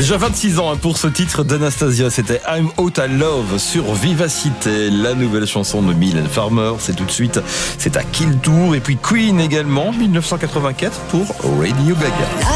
Déjà 26 ans pour ce titre d'Anastasia, c'était I'm Out of Love sur Vivacité, la nouvelle chanson de Mylène Farmer. C'est tout de suite, c'est à Kill Tour. Et puis Queen également, 1984 pour Radio Gaga.